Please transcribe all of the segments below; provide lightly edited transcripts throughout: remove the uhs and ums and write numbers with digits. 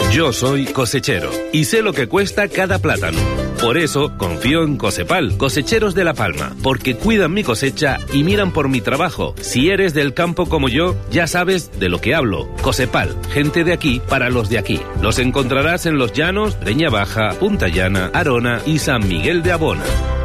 Yo soy cosechero y sé lo que cuesta cada plátano. Por eso confío en Cosepal, cosecheros de La Palma, porque cuidan mi cosecha y miran por mi trabajo. Si eres del campo como yo, ya sabes de lo que hablo. Cosepal, gente de aquí para los de aquí. Los encontrarás en Los Llanos, Breña Baja, Punta Llana, Arona y San Miguel de Abona.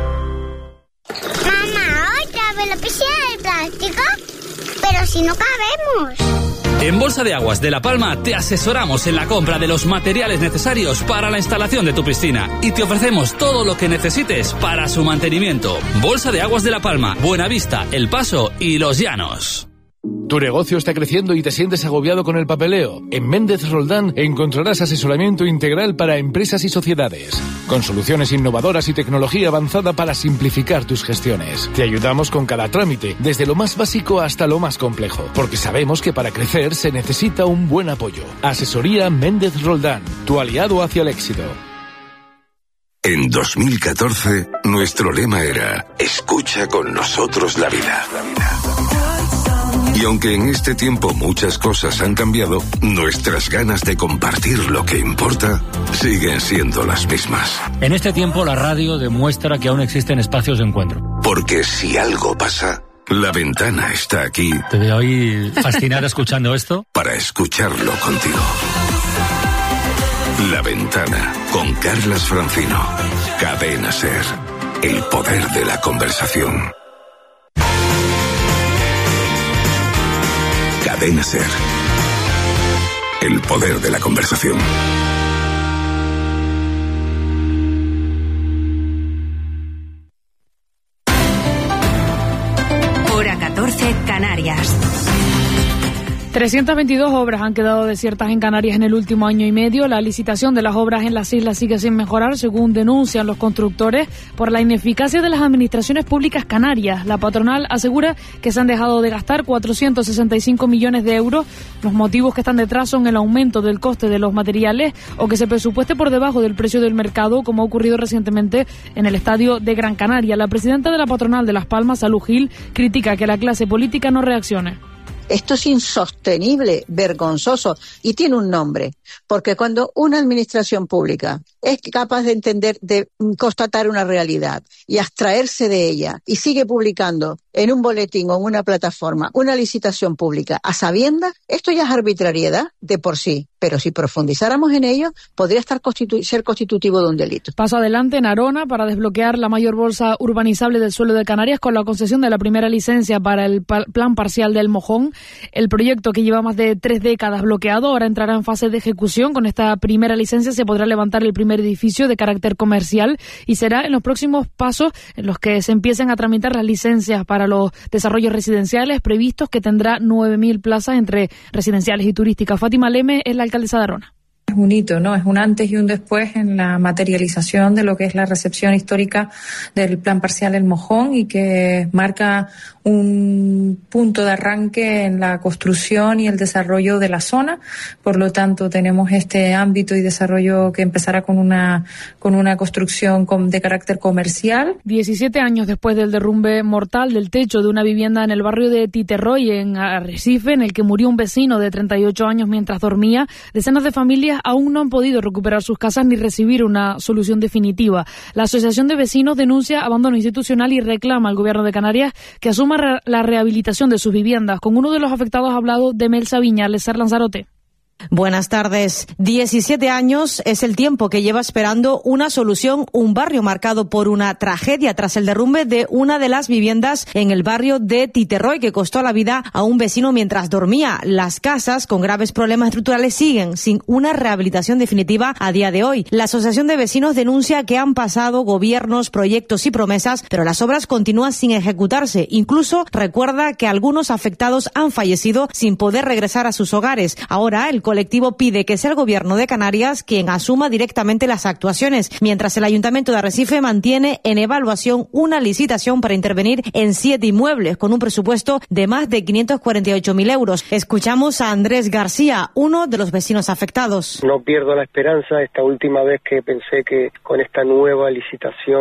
Mamá, ¿otra vez la piscina de plástico? Pero si no cabemos. En Bolsa de Aguas de La Palma te asesoramos en la compra de los materiales necesarios para la instalación de tu piscina y te ofrecemos todo lo que necesites para su mantenimiento. Bolsa de Aguas de La Palma, Buenavista, El Paso y Los Llanos. ¿Tu negocio está creciendo y te sientes agobiado con el papeleo? En Méndez Roldán encontrarás asesoramiento integral para empresas y sociedades, con soluciones innovadoras y tecnología avanzada para simplificar tus gestiones. Te ayudamos con cada trámite, desde lo más básico hasta lo más complejo, porque sabemos que para crecer se necesita un buen apoyo. Asesoría Méndez Roldán, tu aliado hacia el éxito. En 2014, nuestro lema era: escucha con nosotros la vida. Y aunque en este tiempo muchas cosas han cambiado, nuestras ganas de compartir lo que importa siguen siendo las mismas. En este tiempo la radio demuestra que aún existen espacios de encuentro. Porque si algo pasa, La Ventana está aquí. Te veo ahí fascinada escuchando esto. Para escucharlo contigo. La Ventana, con Carlas Francino. Cadena SER. El poder de la conversación. Cadena SER. El poder de la conversación. Hora 14, Canarias. 322 obras han quedado desiertas en Canarias en el último año y medio. La licitación de las obras en las islas sigue sin mejorar, según denuncian los constructores, por la ineficacia de las administraciones públicas canarias. La patronal asegura que se han dejado de gastar 465 millones de euros. Los motivos que están detrás son el aumento del coste de los materiales o que se presupueste por debajo del precio del mercado, como ha ocurrido recientemente en el estadio de Gran Canaria. La presidenta de la patronal de Las Palmas, Salud Gil, critica que la clase política no reaccione. Esto es insostenible, vergonzoso, y tiene un nombre, porque cuando una administración pública es capaz de entender, de constatar una realidad y abstraerse de ella, y sigue publicando en un boletín o en una plataforma una licitación pública a sabiendas, esto ya es arbitrariedad de por sí, pero si profundizáramos en ello, podría ser constitutivo de un delito. Paso adelante en Arona para desbloquear la mayor bolsa urbanizable del suelo de Canarias con la concesión de la primera licencia para el plan parcial del Mojón. El proyecto, que lleva más de 3 décadas bloqueado, ahora entrará en fase de ejecución. Con esta primera licencia se podrá levantar el primer edificio de carácter comercial y será en los próximos pasos en los que se empiecen a tramitar las licencias para los desarrollos residenciales previstos, que tendrá 9.000 plazas entre residenciales y turísticas. Fátima Leme es la alcaldesa de Arona. Es un hito, ¿no? Es un antes y un después en la materialización de lo que es la recepción histórica del plan parcial El Mojón, y que marca un punto de arranque en la construcción y el desarrollo de la zona. Por lo tanto, tenemos este ámbito y desarrollo que empezará con una construcción de carácter comercial. 17 años después del derrumbe mortal del techo de una vivienda en el barrio de Titerroy, en Arrecife, en el que murió un vecino de 38 años mientras dormía, decenas de familias aún no han podido recuperar sus casas ni recibir una solución definitiva. La Asociación de Vecinos denuncia abandono institucional y reclama al Gobierno de Canarias que asuma la rehabilitación de sus viviendas. Con uno de los afectados ha hablado Demelsa Viñales, Ser Lanzarote. Buenas tardes. 17 años es el tiempo que lleva esperando una solución un barrio marcado por una tragedia tras el derrumbe de una de las viviendas en el barrio de Titerroy, que costó la vida a un vecino mientras dormía. Las casas con graves problemas estructurales siguen sin una rehabilitación definitiva a día de hoy. La Asociación de Vecinos denuncia que han pasado gobiernos, proyectos y promesas, pero las obras continúan sin ejecutarse. Incluso recuerda que algunos afectados han fallecido sin poder regresar a sus hogares. Ahora el colectivo pide que sea el Gobierno de Canarias quien asuma directamente las actuaciones, mientras el Ayuntamiento de Arrecife mantiene en evaluación una licitación para intervenir en 7 inmuebles con un presupuesto de más de 548.000 euros. Escuchamos a Andrés García, uno de los vecinos afectados. No pierdo la esperanza. Esta última vez que pensé que con esta nueva licitación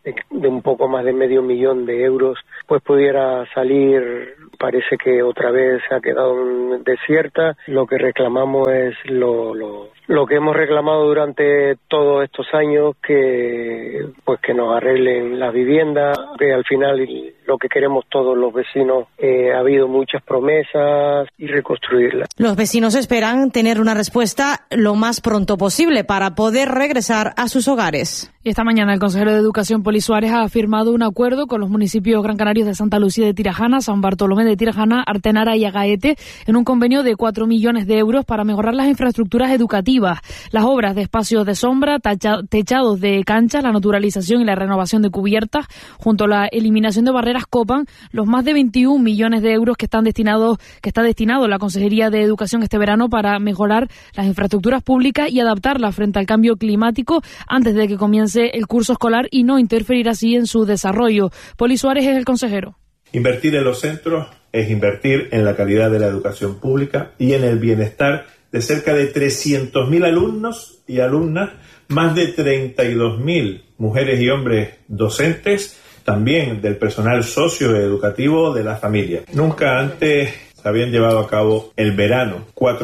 de un poco más de medio millón de euros, pues pudiera salir. Parece que otra vez se ha quedado desierta. Lo que reclamamos es lo que hemos reclamado durante todos estos años, que nos arreglen las viviendas, que al final lo que queremos todos los vecinos, ha habido muchas promesas y reconstruirlas. Los vecinos esperan tener una respuesta lo más pronto posible para poder regresar a sus hogares. Y esta mañana el consejero de Educación, Poli Suárez, ha firmado un acuerdo con los municipios gran canarios de Santa Lucía de Tirajana, San Bartolomé de Tirajana, Artenara y Agaete en un convenio de 4 millones de euros para mejorar las infraestructuras educativas, las obras de espacios de sombra, techados de canchas, la naturalización y la renovación de cubiertas, junto a la eliminación de barreras, copan los más de 21 millones de euros que está destinado la Consejería de Educación este verano para mejorar las infraestructuras públicas y adaptarlas frente al cambio climático antes de que comience el curso escolar y no interferir así en su desarrollo. Poli Suárez es el consejero. Invertir en los centros es invertir en la calidad de la educación pública y en el bienestar de cerca de 300.000 alumnos y alumnas, más de 32.000 mujeres y hombres docentes, también del personal socioeducativo de la familia. Nunca antes se habían llevado a cabo el verano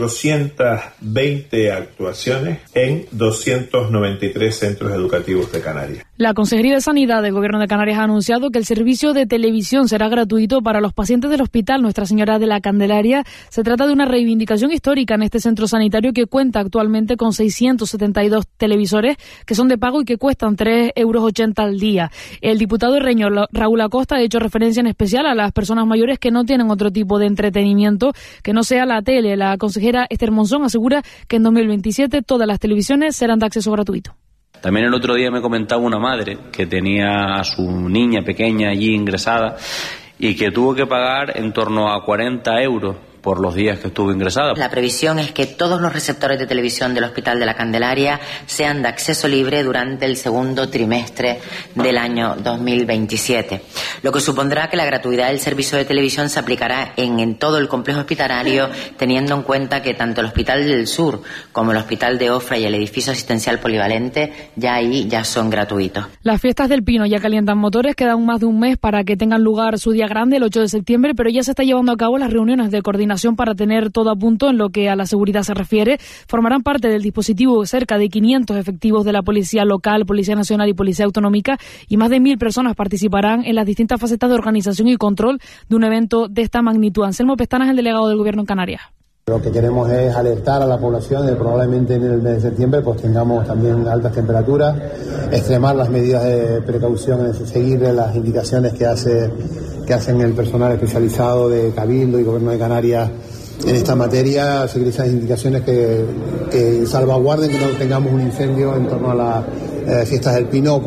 420 actuaciones en 293 centros educativos de Canarias. La Consejería de Sanidad del Gobierno de Canarias ha anunciado que el servicio de televisión será gratuito para los pacientes del Hospital Nuestra Señora de la Candelaria. Se trata de una reivindicación histórica en este centro sanitario que cuenta actualmente con 672 televisores que son de pago y que cuestan 3,80 euros al día. El diputado herreño Raúl Acosta ha hecho referencia en especial a las personas mayores que no tienen otro tipo de entretenimiento que no sea la tele. La consejera Esther Monzón asegura que en 2027 todas las televisiones serán de acceso gratuito. También el otro día me comentaba una madre que tenía a su niña pequeña allí ingresada y que tuvo que pagar en torno a 40 euros por los días que estuvo ingresada. La previsión es que todos los receptores de televisión del Hospital de la Candelaria sean de acceso libre durante el segundo trimestre del año 2027, lo que supondrá que la gratuidad del servicio de televisión se aplicará en todo el complejo hospitalario, teniendo en cuenta que tanto el Hospital del Sur como el Hospital de Ofra y el edificio asistencial polivalente ya son gratuitos. Las fiestas del Pino ya calientan motores, quedan más de un mes para que tengan lugar su día grande, el 8 de septiembre, pero ya se está llevando a cabo las reuniones de coordinación para tener todo a punto en lo que a la seguridad se refiere. Formarán parte del dispositivo cerca de 500 efectivos de la Policía Local, Policía Nacional y Policía Autonómica, y más de 1.000 personas participarán en las distintas facetas de organización y control de un evento de esta magnitud. Anselmo Pestana es el delegado del Gobierno en Canarias. Lo que queremos es alertar a la población de que probablemente en el mes de septiembre pues tengamos también altas temperaturas, extremar las medidas de precaución, seguir las indicaciones que hacen el personal especializado de Cabildo y Gobierno de Canarias en esta materia, seguir esas indicaciones que salvaguarden que no tengamos un incendio en torno a las fiestas del Pino,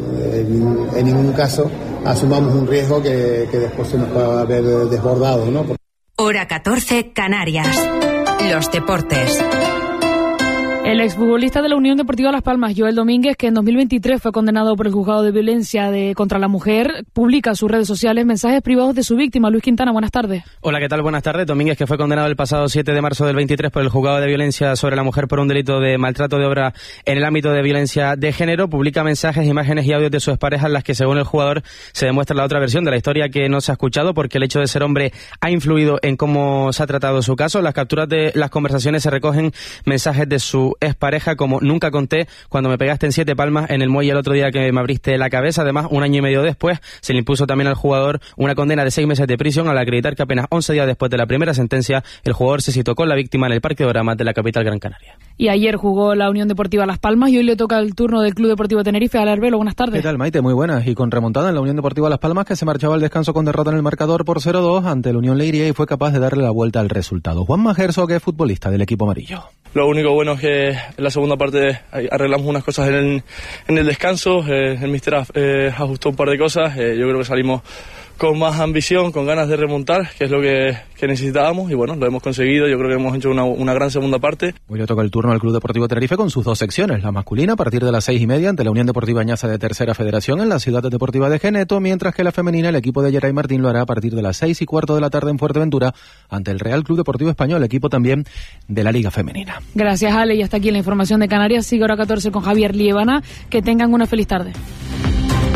en ningún caso asumamos un riesgo que después se nos pueda ver desbordado, ¿no? Hora 14, Canarias. Los deportes. El exfutbolista de la Unión Deportiva Las Palmas, Joel Domínguez, que en 2023 fue condenado por el juzgado de violencia contra la mujer, publica en sus redes sociales mensajes privados de su víctima. Luis Quintana, buenas tardes. Hola, ¿qué tal? Buenas tardes. Domínguez, que fue condenado el pasado 7 de marzo del 23 por el juzgado de violencia sobre la mujer por un delito de maltrato de obra en el ámbito de violencia de género, publica mensajes, imágenes y audios de su expareja en las que, según el jugador, se demuestra la otra versión de la historia que no se ha escuchado porque el hecho de ser hombre ha influido en cómo se ha tratado su caso. En las capturas de las conversaciones se recogen mensajes de su expareja como: nunca conté cuando me pegaste en 7 palmas en el muelle el otro día que me abriste la cabeza. Además, un año y medio después se le impuso también al jugador una condena de 6 meses de prisión al acreditar que apenas 11 días después de la primera sentencia el jugador se citó con la víctima en el Parque de Oramas de la capital Gran Canaria. Y ayer jugó la Unión Deportiva Las Palmas y hoy le toca el turno del Club Deportivo Tenerife. Al Arbelo, buenas tardes. ¿Qué tal, Maite? Muy buenas. Y con remontada en la Unión Deportiva Las Palmas, que se marchaba al descanso con derrota en el marcador por 0-2 ante el Unión Leiria y fue capaz de darle la vuelta al resultado. Juan Majerso, que es futbolista del equipo amarillo. Lo único bueno es que en la segunda parte arreglamos unas cosas en el descanso. El míster ajustó un par de cosas. Yo creo que salimos con más ambición, con ganas de remontar, que es lo que necesitábamos, y bueno, lo hemos conseguido. Yo creo que hemos hecho una gran segunda parte. Hoy le toca el turno al Club Deportivo Tenerife con sus 2 secciones, la masculina a partir de las 6:30 ante la Unión Deportiva Añaza de Tercera Federación en la Ciudad Deportiva de Geneto, mientras que la femenina, el equipo de Geray Martín, lo hará a partir de las 6:15 de la tarde en Fuerteventura ante el Real Club Deportivo Español, equipo también de la Liga Femenina. Gracias, Ale, y hasta aquí la información de Canarias. Sigue Hora 14 con Javier Liébana. Que tengan una feliz tarde.